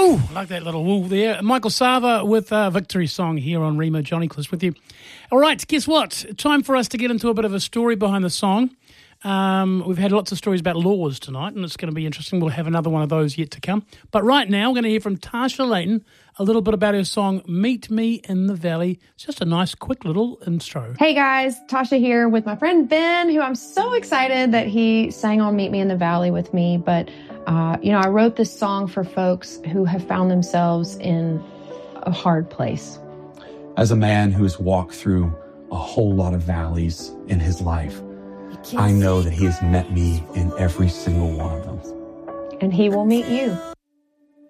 Woo! I like that little woo there. Michael Sava with Victory Song here on Remo. Johnny Clis with you. All right, guess what? Time for us to get into a bit of a story behind the song. We've had lots of stories about laws tonight, and it's going to be interesting. We'll have another one of those yet to come. But right now, we're going to hear from Tasha Layton a little bit about her song, Meet Me in the Valley. It's just a nice, quick little intro. Hey guys, Tasha here with my friend Ben, who I'm so excited that he sang on Meet Me in the Valley with me. But, I wrote this song for folks who have found themselves in a hard place. As a man who has walked through a whole lot of valleys in his life, I know that he has met me in every single one of them. And he will meet you.